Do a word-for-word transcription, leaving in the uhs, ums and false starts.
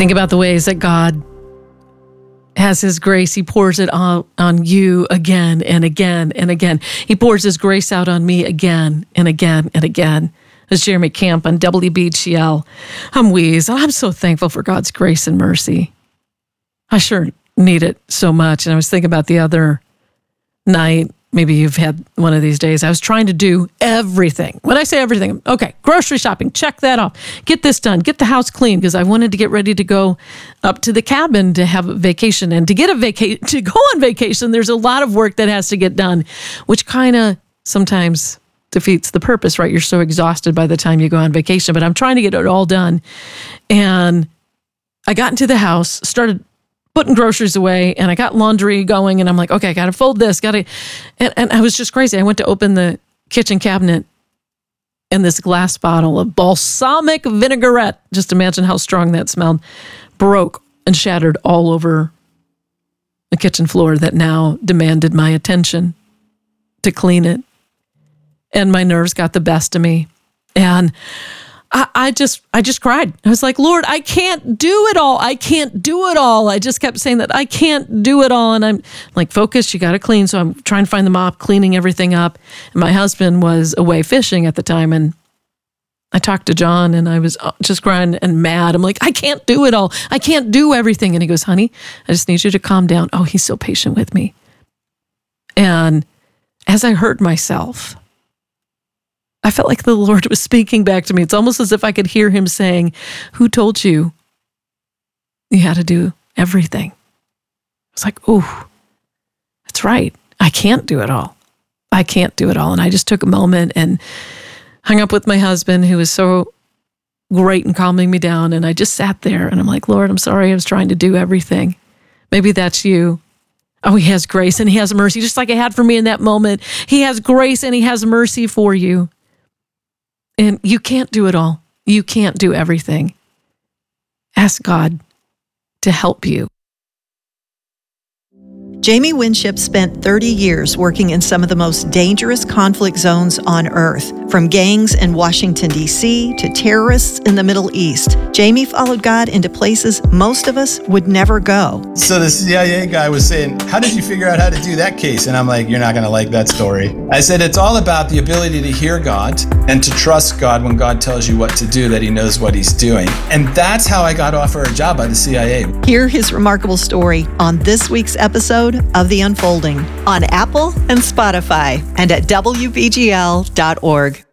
Think about the ways that God has his grace. He pours it on, on you again and again and again. He pours his grace out on me again and again and again. As Jeremy Camp on W B G L. I'm Weeze. I'm so thankful for God's grace and mercy. I sure need it so much. And I was thinking about the other night, maybe you've had one of these days, I was trying to do everything. When I say everything, okay, grocery shopping, check that off. Get this done, get the house clean, because I wanted to get ready to go up to the cabin to have a vacation. And to get a vacation, to go on vacation, there's a lot of work that has to get done, which kind of sometimes defeats the purpose, right? You're so exhausted by the time you go on vacation, but I'm trying to get it all done. And I got into the house, started putting groceries away, and I got laundry going, and I'm like, okay, I got to fold this, got to, and, and I was just crazy. I went to open the kitchen cabinet, and this glass bottle of balsamic vinaigrette, just imagine how strong that smelled, broke and shattered all over the kitchen floor that now demanded my attention to clean it. And my nerves got the best of me. And I, I just I just cried. I was like, Lord, I can't do it all. I can't do it all. I just kept saying that I can't do it all. And I'm like, focus, you got to clean. So I'm trying to find the mop, cleaning everything up. And my husband was away fishing at the time. And I talked to John, and I was just crying and mad. I'm like, I can't do it all. I can't do everything. And he goes, honey, I just need you to calm down. Oh, he's so patient with me. And as I heard myself, I felt like the Lord was speaking back to me. It's almost as if I could hear him saying, who told you you had to do everything? I was like, oh, that's right. I can't do it all. I can't do it all. And I just took a moment and hung up with my husband, who was so great in calming me down. And I just sat there and I'm like, Lord, I'm sorry I was trying to do everything. Maybe that's you. Oh, he has grace and he has mercy, just like I had for me in that moment. He has grace and he has mercy for you. And you can't do it all. You can't do everything. Ask God to help you. Jamie Winship spent thirty years working in some of the most dangerous conflict zones on Earth, from gangs in Washington, D C to terrorists in the Middle East. Jamie followed God into places most of us would never go. So the C I A guy was saying, how did you figure out how to do that case? And I'm like, you're not going to like that story. I said, it's all about the ability to hear God and to trust God when God tells you what to do, that he knows what he's doing. And that's how I got offered a job by the C I A. Hear his remarkable story on this week's episode of The Unfolding on Apple and Spotify and at W B G L dot org.